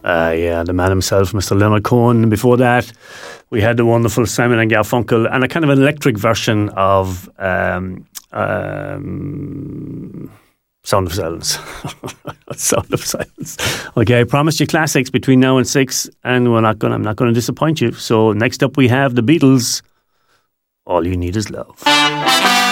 Yeah, the man himself, Mr. Leonard Cohen. And before that, we had the wonderful Simon and Garfunkel and a kind of an electric version of Sound of Silence. Sound of Silence. Okay, I promised you classics between now and 6, and I'm not going to disappoint you. So next up we have the Beatles. All You Need Is Love.